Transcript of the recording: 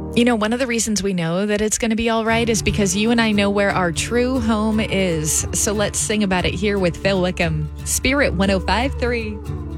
You know, one of the reasons we know that it's going to be all right is because you and I know where our true home is. So let's sing about it here with Phil Wickham. Spirit 105.3.